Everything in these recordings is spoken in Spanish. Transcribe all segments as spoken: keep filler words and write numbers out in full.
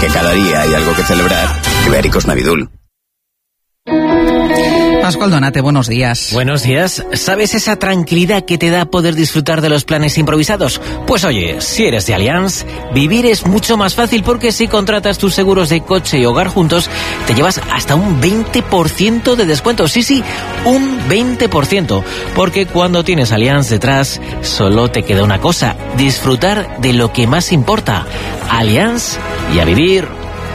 porque cada día hay algo que celebrar. Ibéricos Navidul. Pascual Donate, buenos días. Buenos días. ¿Sabes esa tranquilidad que te da poder disfrutar de los planes improvisados? Pues oye, si eres de Allianz, vivir es mucho más fácil porque si contratas tus seguros de coche y hogar juntos, te llevas hasta un veinte por ciento de descuento. Sí, sí, un veinte por ciento. Porque cuando tienes Allianz detrás, solo te queda una cosa: disfrutar de lo que más importa. Allianz y a vivir.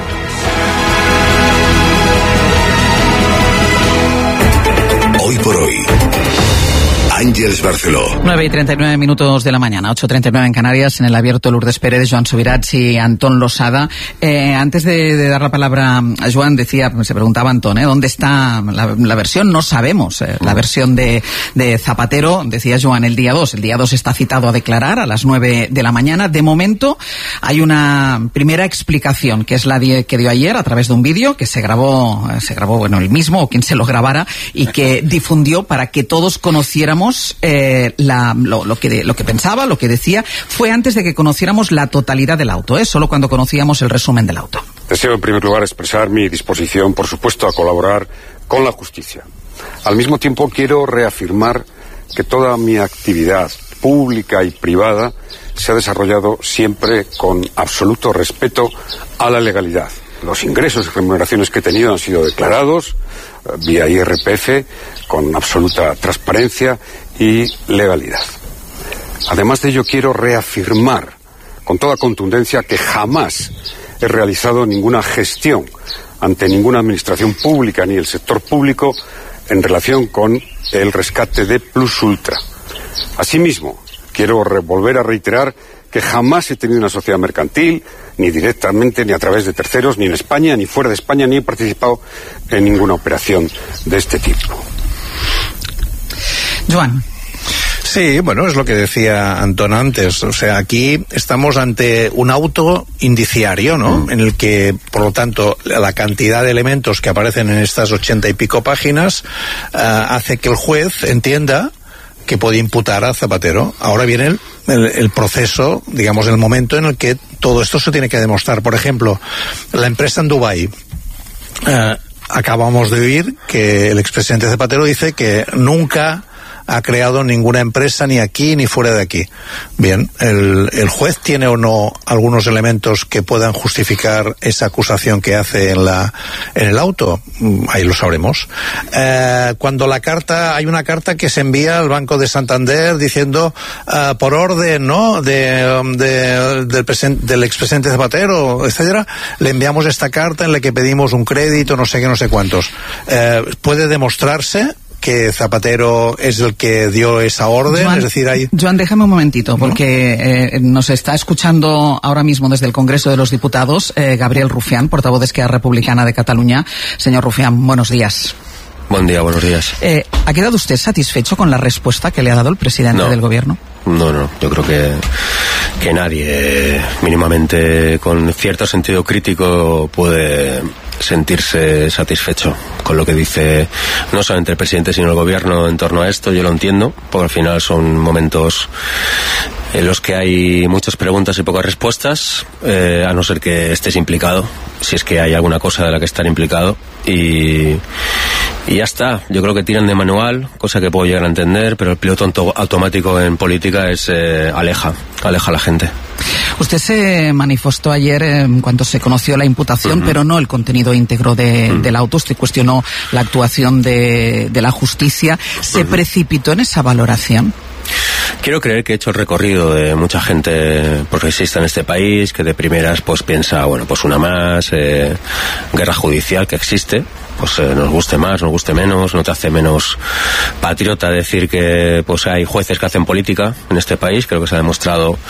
Hoy por hoy, Àngels Barceló. nueve y treinta y nueve minutos de la mañana, ocho y treinta y nueve en Canarias, en el abierto Lourdes Pérez, Joan Subirats y Antón Losada. Eh, antes de, de dar la palabra a Joan, decía, se preguntaba Antón, ¿eh? ¿dónde está la, la versión? No sabemos. Eh, la versión de, de Zapatero, decía Joan, el día dos. El día dos está citado a declarar a las nueve de la mañana. De momento, hay una primera explicación, que es la de, que dio ayer a través de un vídeo que se grabó, se grabó, bueno, él mismo o quien se lo grabara, y que difundió para que todos conociéramos Eh, la, lo, lo, que de, lo que pensaba, lo que decía. Fue antes de que conociéramos la totalidad del auto, ¿eh? Solo cuando conocíamos el resumen del auto. Deseo en primer lugar expresar mi disposición, por supuesto, a colaborar con la justicia. Al mismo tiempo quiero reafirmar que toda mi actividad pública y privada se ha desarrollado siempre con absoluto respeto a la legalidad. Los ingresos y remuneraciones que he tenido han sido declarados eh, vía I R P F con absoluta transparencia y legalidad. Además de ello, quiero reafirmar con toda contundencia que jamás he realizado ninguna gestión ante ninguna administración pública ni el sector público en relación con el rescate de Plus Ultra. Asimismo, quiero volver a reiterar que jamás he tenido una sociedad mercantil, ni directamente, ni a través de terceros, ni en España, ni fuera de España, ni he participado en ninguna operación de este tipo. Joan. Sí, bueno, es lo que decía Antón antes. O sea, aquí estamos ante un auto indiciario, ¿no? Mm. En el que, por lo tanto, la cantidad de elementos que aparecen en estas ochenta y pico páginas uh, hace que el juez entienda que puede imputar a Zapatero. Ahora viene el, el, el proceso, digamos, el momento en el que todo esto se tiene que demostrar. Por ejemplo, la empresa en Dubái. Uh, acabamos de oír que el expresidente Zapatero dice que nunca ha creado ninguna empresa ni aquí ni fuera de aquí. Bien, ¿el, el juez tiene o no algunos elementos que puedan justificar esa acusación que hace en la en el auto? Ahí lo sabremos. Eh, cuando la carta, hay una carta que se envía al Banco de Santander diciendo uh, por orden, ¿no?, de, de del, presen, del expresidente Zapatero, etcétera, le enviamos esta carta en la que pedimos un crédito, no sé qué, no sé cuántos. Eh, ¿Puede demostrarse que Zapatero es el que dio esa orden? Joan, es decir, hay... Joan, déjame un momentito, porque eh, nos está escuchando ahora mismo desde el Congreso de los Diputados eh, Gabriel Rufián, portavoz de Esquerra Republicana de Cataluña. Señor Rufián, buenos días. Buen día, buenos días. Eh, ¿Ha quedado usted satisfecho con la respuesta que le ha dado el presidente no. del Gobierno? No, no, yo creo que, que nadie mínimamente con cierto sentido crítico puede sentirse satisfecho con lo que dice no solamente el presidente sino el gobierno en torno a esto. Yo lo entiendo, porque al final son momentos en los que hay muchas preguntas y pocas respuestas, eh, a no ser que estés implicado, si es que hay alguna cosa de la que estar implicado, y, y ya está. Yo creo que tiran de manual, cosa que puedo llegar a entender, pero el piloto automático en política es eh, aleja, aleja a la gente. Usted se manifestó ayer en cuanto se conoció la imputación, uh-huh. pero no el contenido íntegro de, uh-huh. del auto. Usted cuestionó la actuación de, de la justicia. ¿Se uh-huh. precipitó en esa valoración? Quiero creer que he hecho el recorrido de mucha gente progresista en este país, que de primeras pues piensa, bueno, pues una más, eh, guerra judicial que existe, pues eh, nos guste más, nos guste menos, no te hace menos patriota decir que pues hay jueces que hacen política en este país. Creo que se ha demostrado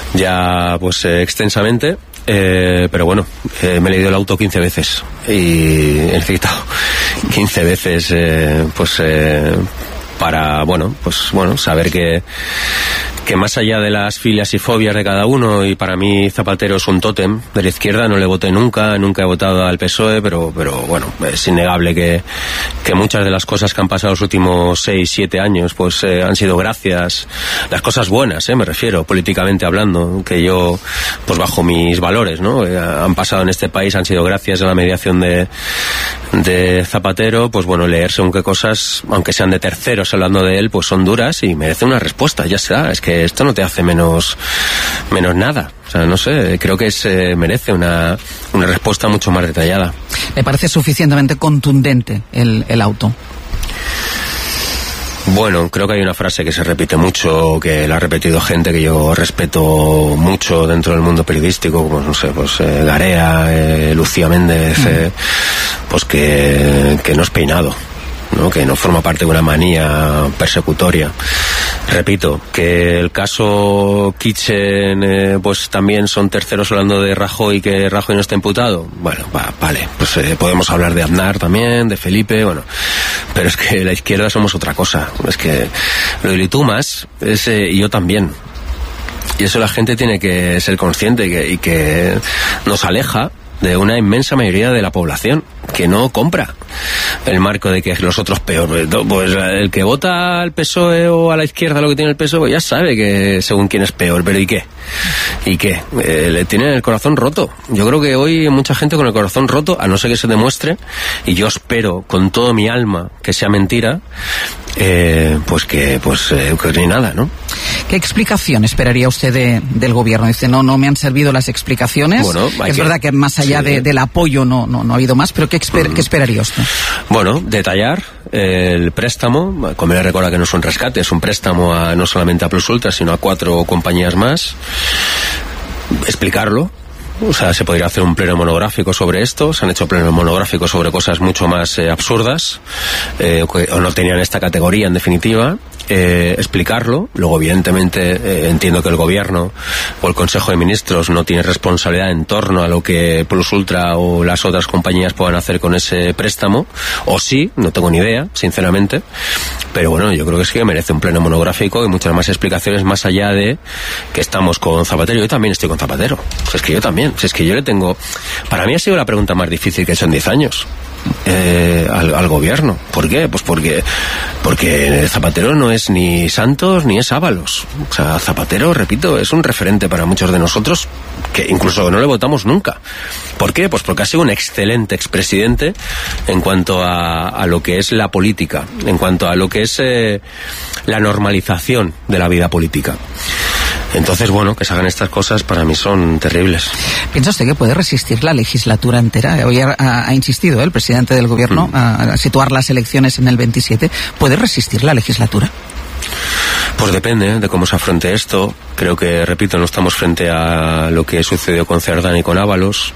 ya pues eh, extensamente. Eh, pero bueno, eh, me he leído el auto quince veces y he necesitado quince veces eh, pues eh, para, bueno, pues bueno, saber que, que más allá de las filias y fobias de cada uno, y para mí Zapatero es un tótem de la izquierda, no le voté nunca, nunca he votado al P S O E, pero, pero bueno, es innegable que, que muchas de las cosas que han pasado los últimos seis, siete años, pues eh, han sido gracias, las cosas buenas, eh, me refiero, políticamente hablando, que yo, pues bajo mis valores, ¿no? Eh, han pasado en este país, han sido gracias a la mediación de, de Zapatero, pues bueno, leer según qué cosas, aunque sean de terceros hablando de él, pues son duras y merecen una respuesta, ya está, es que esto no te hace menos, menos nada. O sea, no sé, creo que se merece una, una respuesta mucho más detallada. ¿Le parece suficientemente contundente el, el auto? Bueno, creo que hay una frase que se repite mucho, que la ha repetido gente que yo respeto mucho dentro del mundo periodístico, como, no sé, pues eh, Garea, eh, Lucía Méndez, mm. eh, pues que, que no es peinado, ¿no? Que no forma parte de una manía persecutoria. Repito, que el caso Kitchen, eh, pues también son terceros hablando de Rajoy, que Rajoy no está imputado. Bueno, va, vale, pues eh, podemos hablar de Aznar también, de Felipe, bueno, pero es que la izquierda somos otra cosa. Es que lo de tú más, es, eh, y yo también. Y eso la gente tiene que ser consciente y que, y que nos aleja de una inmensa mayoría de la población que no compra el marco de que los otros peor. Pues el que vota al P S O E o a la izquierda lo que tiene el P S O E ya sabe que según quién es peor, pero ¿y qué? ¿Y qué? Eh, le tienen el corazón roto. Yo creo que hoy hay mucha gente con el corazón roto, a no ser que se demuestre, y yo espero con todo mi alma que sea mentira, eh, pues que pues eh, que ni nada, ¿no? ¿Qué explicación esperaría usted de, del gobierno? Dice, no, no me han servido las explicaciones. Bueno, es que, verdad que más allá sí. de, del apoyo no, no, no ha habido más, pero ¿qué, esper, mm. ¿qué esperaría usted? Bueno, detallar el préstamo, como le recuerda que no es un rescate, es un préstamo a, no solamente a Plus Ultra, sino a cuatro compañías más. Explicarlo. O sea, se podría hacer un pleno monográfico sobre esto. Se han hecho plenos monográficos sobre cosas mucho más eh, absurdas, eh, o no tenían esta categoría en definitiva. Eh, explicarlo. Luego, evidentemente, eh, entiendo que el gobierno o el Consejo de Ministros no tiene responsabilidad en torno a lo que Plus Ultra o las otras compañías puedan hacer con ese préstamo, o sí, no tengo ni idea, sinceramente, pero bueno, yo creo que sí que merece un pleno monográfico y muchas más explicaciones, más allá de que estamos con Zapatero. Yo también estoy con Zapatero, o sea, es que yo también, o sea, es que yo le tengo, para mí ha sido la pregunta más difícil que he hecho en diez años. Eh, al, al gobierno. ¿Por qué? Pues porque porque Zapatero no es ni Santos ni es Ábalos. O sea, Zapatero, repito, es un referente para muchos de nosotros que incluso no le votamos nunca. ¿Por qué? Pues porque ha sido un excelente expresidente en cuanto a, a lo que es la política, en cuanto a lo que es eh, la normalización de la vida política. Entonces, bueno, que se hagan estas cosas para mí son terribles. ¿Piensa usted que puede resistir la legislatura entera? Hoy ha, ha insistido ¿eh? el presidente del gobierno mm. a, a situar las elecciones en el veintisiete. ¿Puede resistir la legislatura? Pues depende de cómo se afronte esto. Creo que, repito, no estamos frente a lo que sucedió con Cerdán y con Ábalos.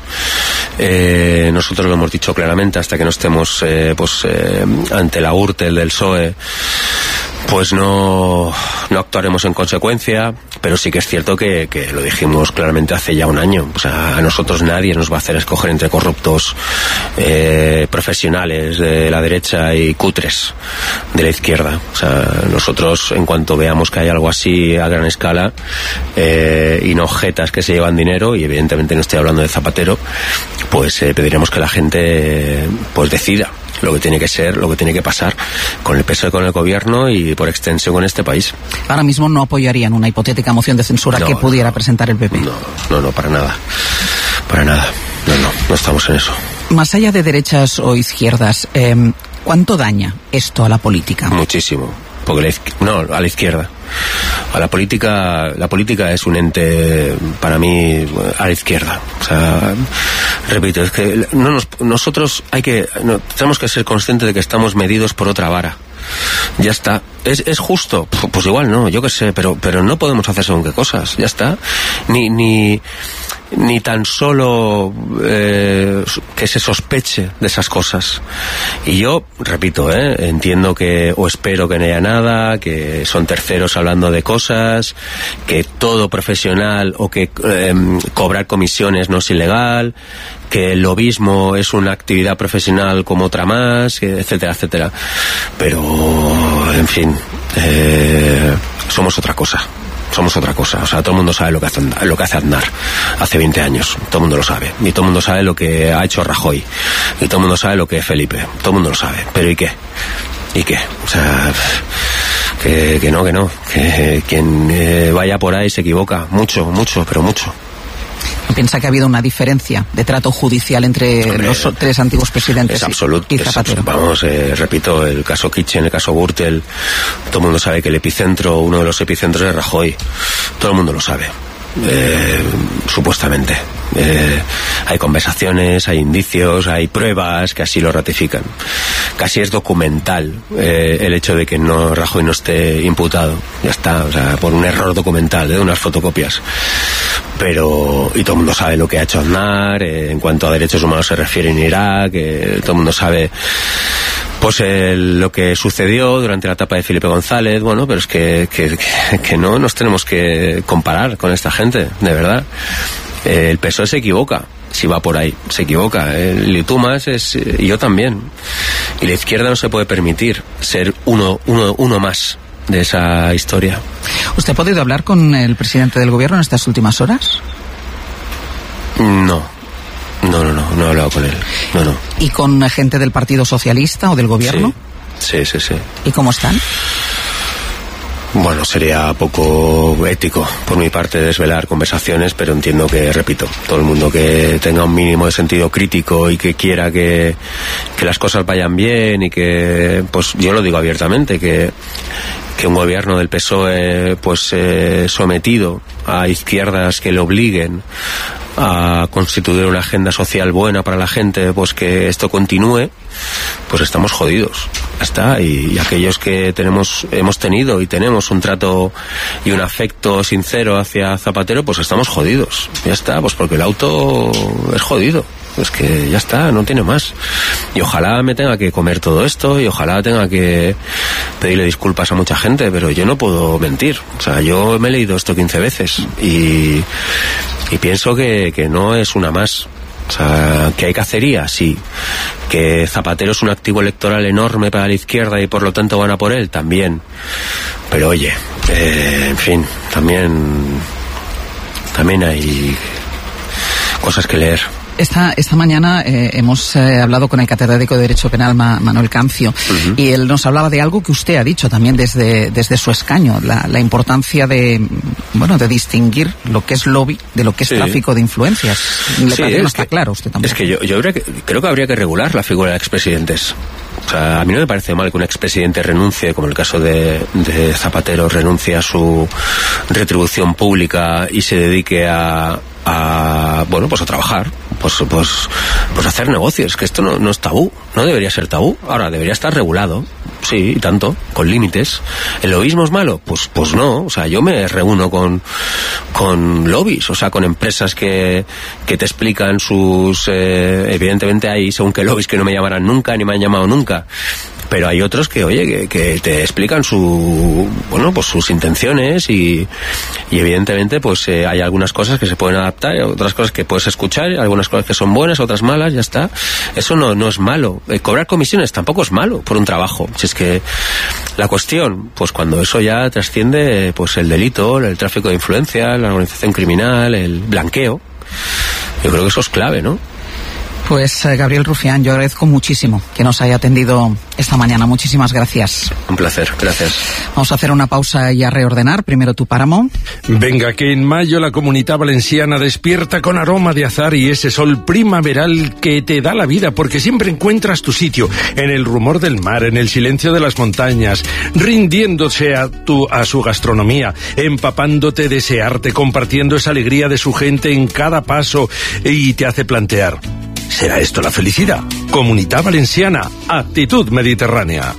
Eh, nosotros lo hemos dicho claramente, hasta que no estemos eh, pues eh, ante la Gürtel del P S O E, pues no, no actuaremos en consecuencia, pero sí que es cierto que, que lo dijimos claramente hace ya un año. O sea, a nosotros nadie nos va a hacer escoger entre corruptos eh, profesionales de la derecha y cutres de la izquierda. O sea, nosotros, en cuanto veamos que hay algo así a gran escala, eh, y no jetas que se llevan dinero, y evidentemente no estoy hablando de Zapatero, pues eh, pediremos que la gente pues decida lo que tiene que ser, lo que tiene que pasar con el P S O E, con el gobierno y por extensión con este país. Ahora mismo no apoyarían una hipotética moción de censura no, que pudiera no, presentar el P P. No, no, no, para nada. Para nada. No, no, no estamos en eso. Más allá de derechas o izquierdas, eh, ¿cuánto daña esto a la política? Muchísimo. Porque la, no, a la izquierda. A la política, la política es un ente, para mí, a la izquierda. O sea, repito, es que no nos, nosotros hay que, no, tenemos que ser conscientes de que estamos medidos por otra vara. Ya está. ¿Es, es justo? Pues igual no, yo qué sé, pero, pero no podemos hacer según qué cosas. Ya está. Ni, ni, ni tan solo eh, que se sospeche de esas cosas. Y yo, repito, eh, entiendo que, o espero que no haya nada, que son terceros hablando de cosas, que todo profesional o que eh, cobrar comisiones no es ilegal, que el lobismo es una actividad profesional como otra más, etcétera, etcétera. Pero, en fin, eh, somos otra cosa. Somos otra cosa. O sea, todo el mundo sabe lo que hace, lo que hace Aznar hace veinte años. Todo el mundo lo sabe. Y todo el mundo sabe lo que ha hecho Rajoy. Y todo el mundo sabe lo que es Felipe. Todo el mundo lo sabe. Pero ¿y qué? ¿Y qué? O sea, que, que no, que no. Que quien eh, vaya por ahí se equivoca. Mucho, mucho, pero mucho. ¿Piensa que ha habido una diferencia de trato judicial entre Hombre, los tres antiguos presidentes es absoluto, y Zapatero? Es, vamos, eh, repito, el caso Kitchen, el caso Gürtel, todo el mundo sabe que el epicentro, uno de los epicentros es Rajoy. Todo el mundo lo sabe. Eh, supuestamente eh, hay conversaciones, hay indicios, hay pruebas que así lo ratifican. Casi es documental eh, el hecho de que no Rajoy no esté imputado. Ya está, o sea, por un error documental de unas fotocopias. Pero, y todo el mundo sabe lo que ha hecho Aznar eh, en cuanto a derechos humanos se refiere en Irak, eh, todo el mundo sabe pues el, lo que sucedió durante la etapa de Felipe González. Bueno, pero es que, que, que no nos tenemos que comparar con esta gente, de verdad. Eh, el P S O E se equivoca si va por ahí, se equivoca. El y tú más es, y yo también. Y la izquierda no se puede permitir ser uno, uno, uno más de esa historia. ¿Usted ha podido hablar con el presidente del gobierno en estas últimas horas? No. No, no, no, no he hablado con él. No, no. ¿Y con gente del Partido Socialista o del gobierno? Sí, sí, sí, sí. ¿Y cómo están? Bueno, sería poco ético por mi parte desvelar conversaciones, pero entiendo que, repito, todo el mundo que tenga un mínimo de sentido crítico y que quiera que, que las cosas vayan bien y que, pues yo lo digo abiertamente, que que un gobierno del P S O E pues eh, sometido a izquierdas que le obliguen a constituir una agenda social buena para la gente, pues que esto continúe, pues estamos jodidos. Ya está. Y, y aquellos que tenemos, hemos tenido y tenemos un trato y un afecto sincero hacia Zapatero, pues estamos jodidos. Ya está, pues porque el auto es jodido. Es que ya está, no tiene más. Y ojalá me tenga que comer todo esto y ojalá tenga que pedirle disculpas a mucha gente, pero yo no puedo mentir. O sea, yo me he leído esto quince veces y, y pienso que, que no es una más. O sea, que hay cacería, sí. Que Zapatero es un activo electoral enorme para la izquierda y por lo tanto van a por él, también. Pero oye, eh, en fin, también también hay cosas que leer. Esta, esta mañana eh, hemos eh, hablado con el catedrático de Derecho Penal Ma, Manuel Cancio, uh-huh. y él nos hablaba de algo que usted ha dicho también desde, desde su escaño, la, la importancia de, bueno, de distinguir lo que es lobby de lo que es sí. tráfico de influencias. Le sí, parece que no está está claro usted también. Es que yo, yo habría que, creo que habría que regular la figura de expresidentes. O sea, a mí no me parece mal que un expresidente renuncie, como el caso de, de Zapatero, renuncie a su retribución pública y se dedique a, a bueno, pues a trabajar, pues, pues, pues a hacer negocios, que esto no, no es tabú, no debería ser tabú, ahora debería estar regulado, sí, y tanto, con límites. ¿El lobismo es malo? Pues, pues no, o sea, yo me reúno con, con lobbies, o sea, con empresas que, que te explican sus, eh, evidentemente hay según qué lobbies que no me llamarán nunca, ni me han llamado nunca, pero hay otros que, oye, que, que te explican su, bueno, pues sus intenciones y, y evidentemente, pues eh, hay algunas cosas que se pueden adaptar, otras cosas que puedes escuchar, algunas cosas que son buenas, otras malas, ya está. Eso no, no es malo. Eh, cobrar comisiones tampoco es malo por un trabajo. Si es que la cuestión, pues cuando eso ya trasciende, pues el delito, el tráfico de influencia, la organización criminal, el blanqueo, yo creo que eso es clave, ¿no? Pues eh, Gabriel Rufián, yo agradezco muchísimo que nos haya atendido esta mañana. Muchísimas gracias. Un placer, gracias. Vamos a hacer una pausa y a reordenar. Primero tu páramo. Venga, que en mayo la Comunidad Valenciana despierta con aroma de azahar y ese sol primaveral que te da la vida, porque siempre encuentras tu sitio, en el rumor del mar, en el silencio de las montañas, rindiéndose a, tu, a su gastronomía, empapándote de ese arte, compartiendo esa alegría de su gente en cada paso y te hace plantear: ¿será esto la felicidad? Comunidad Valenciana, actitud mediterránea.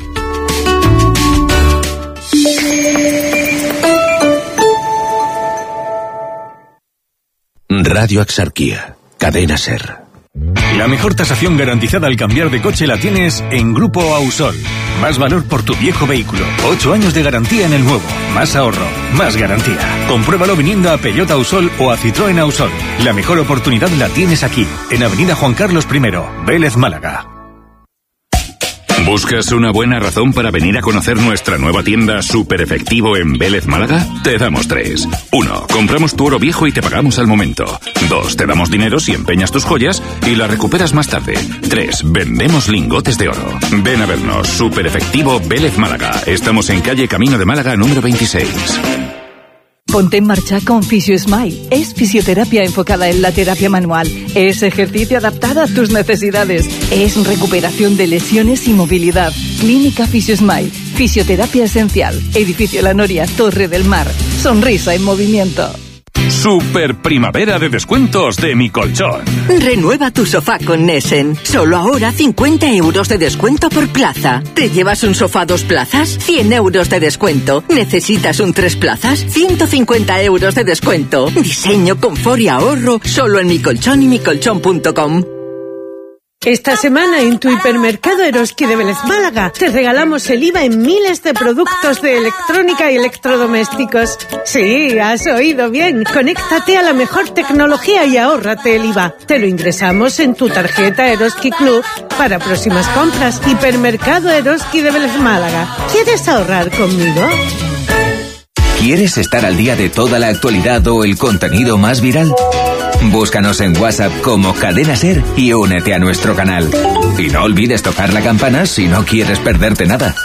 Radio Axarquía, Cadena SER. La mejor tasación garantizada al cambiar de coche la tienes en Grupo Ausol. Más valor por tu viejo vehículo. Ocho años de garantía en el nuevo. Más ahorro, más garantía. Compruébalo viniendo a Peugeot Ausol o a Citroën Ausol. La mejor oportunidad la tienes aquí, en Avenida Juan Carlos primero, Vélez, Málaga. ¿Buscas una buena razón para venir a conocer nuestra nueva tienda Super Efectivo en Vélez, Málaga? Te damos tres. Uno, compramos tu oro viejo y te pagamos al momento. Dos, te damos dinero si empeñas tus joyas y las recuperas más tarde. Tres, vendemos lingotes de oro. Ven a vernos, Super Efectivo Vélez, Málaga. Estamos en calle Camino de Málaga número veintiséis. Ponte en marcha con FisioSmile. Es fisioterapia enfocada en la terapia manual. Es ejercicio adaptado a tus necesidades. Es recuperación de lesiones y movilidad. Clínica FisioSmile. Fisioterapia esencial. Edificio La Noria, Torre del Mar. Sonrisa en movimiento. Super primavera de descuentos de Mi Colchón. Renueva tu sofá con Nessen. Solo ahora cincuenta euros de descuento por plaza. ¿Te llevas un sofá dos plazas? cien euros de descuento. ¿Necesitas un tres plazas? ciento cincuenta euros de descuento. Diseño, confort y ahorro solo en Mi Colchón y mi colchón punto com. Esta semana en tu hipermercado Eroski de Vélez, Málaga, te regalamos el I V A en miles de productos de electrónica y electrodomésticos. Sí, has oído bien. Conéctate a la mejor tecnología y ahórrate el I V A. Te lo ingresamos en tu tarjeta Eroski Club para próximas compras. Hipermercado Eroski de Vélez, Málaga. ¿Quieres ahorrar conmigo? ¿Quieres estar al día de toda la actualidad o el contenido más viral? Búscanos en WhatsApp como Cadena SER y únete a nuestro canal. Y no olvides tocar la campana si no quieres perderte nada.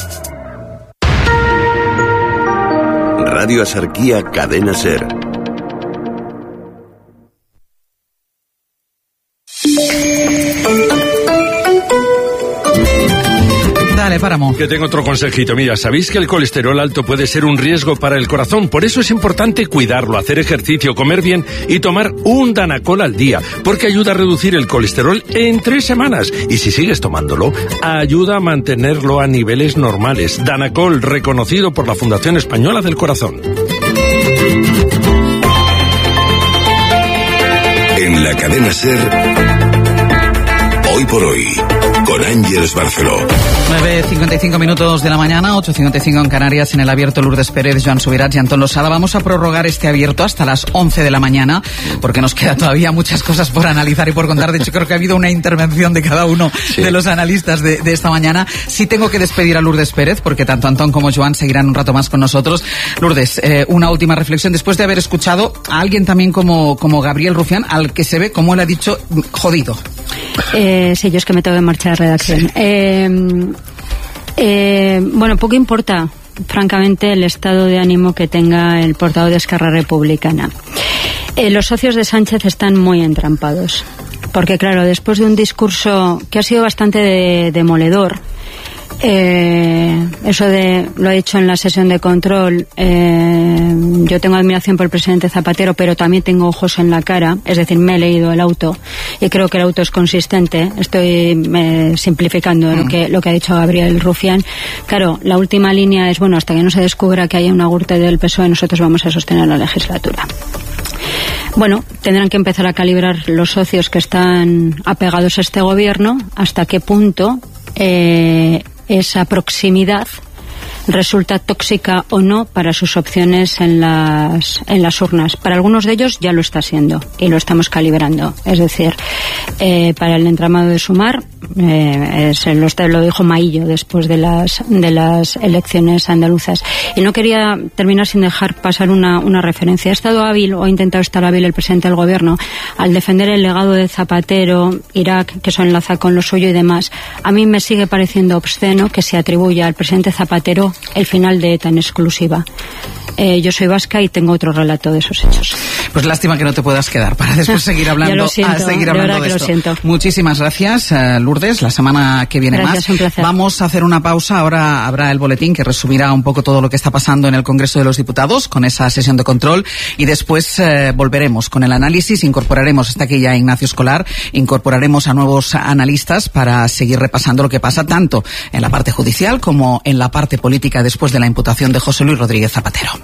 Radio Axarquía, Cadena SER. Dale, Páramo. Que tengo otro consejito. Mira, ¿sabéis que el colesterol alto puede ser un riesgo para el corazón? Por eso es importante cuidarlo, hacer ejercicio, comer bien y tomar un Danacol al día, porque ayuda a reducir el colesterol en tres semanas. Y si sigues tomándolo, ayuda a mantenerlo a niveles normales. Danacol, reconocido por la Fundación Española del Corazón. En la Cadena SER, Hoy por Hoy, con Ángeles Barceló. nueve cincuenta y cinco minutos de la mañana, ocho cincuenta y cinco en Canarias, en el abierto Lourdes Pérez, Joan Subirats y Antón Losada. Vamos a prorrogar este abierto hasta las once de la mañana, porque nos queda todavía muchas cosas por analizar y por contar. De hecho, creo que ha habido una intervención de cada uno sí. de los analistas de, de esta mañana. Sí tengo que despedir a Lourdes Pérez, porque tanto Antón como Joan seguirán un rato más con nosotros. Lourdes, eh, una última reflexión, después de haber escuchado a alguien también como, como Gabriel Rufián, al que se ve, como él ha dicho, jodido. Eh, sí, yo es que me tengo que marchar de redacción. Sí. Eh, eh, bueno, poco importa, francamente, el estado de ánimo que tenga el portavoz de Esquerra Republicana. Eh, los socios de Sánchez están muy entrampados, porque claro, después de un discurso que ha sido bastante de, demoledor, Eh, eso de, lo ha dicho en la sesión de control, eh, yo tengo admiración por el presidente Zapatero, pero también tengo ojos en la cara, es decir, me he leído el auto y creo que el auto es consistente. Estoy eh, simplificando mm. lo que lo que ha dicho Gabriel Rufián. Claro, la última línea es, bueno, hasta que no se descubra que haya una gurte del P S O E, nosotros vamos a sostener la legislatura. Bueno, tendrán que empezar a calibrar los socios que están apegados a este gobierno, hasta qué punto eh, esa proximidad resulta tóxica o no para sus opciones en las en las urnas. Para algunos de ellos ya lo está siendo y lo estamos calibrando. Es decir, eh, para el entramado de Sumar, eh, es, lo, lo dijo Maillo después de las de las elecciones andaluzas. Y no quería terminar sin dejar pasar una, una referencia. Ha estado hábil, o ha intentado estar hábil el presidente del gobierno al defender el legado de Zapatero, Irak, que eso enlaza con lo suyo y demás. A mí me sigue pareciendo obsceno que se atribuya al presidente Zapatero el final de ETA en exclusiva. Eh, yo soy vasca y tengo otro relato de esos hechos. Pues lástima que no te puedas quedar para después seguir hablando, siento, a seguir hablando de, de esto. Siento. Muchísimas gracias, uh, Lourdes. La semana que viene gracias, más. Un placer. Vamos a hacer una pausa. Ahora habrá el boletín que resumirá un poco todo lo que está pasando en el Congreso de los Diputados con esa sesión de control, y después uh, volveremos con el análisis. Incorporaremos, está aquí ya Ignacio Escolar, incorporaremos a nuevos analistas para seguir repasando lo que pasa tanto en la parte judicial como en la parte política después de la imputación de José Luis Rodríguez Zapatero.